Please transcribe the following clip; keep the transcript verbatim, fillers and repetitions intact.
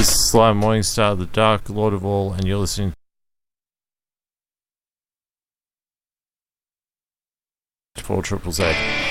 is Sly Morningstar, the Dark Lord of All, and you're listening to four Triple Z.